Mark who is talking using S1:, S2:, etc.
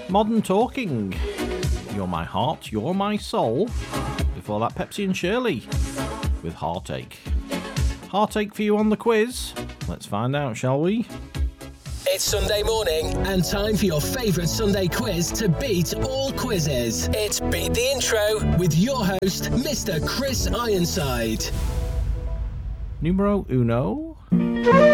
S1: Modern Talking. You're my heart, you're my soul. Before that, Pepsi and Shirley with Heartache. Heartache for you on the quiz. Let's find out, shall we?
S2: It's Sunday morning and time for your favourite Sunday quiz to beat all quizzes. It's Beat the Intro with your host, Mr. Chris Ironside.
S1: Numero uno.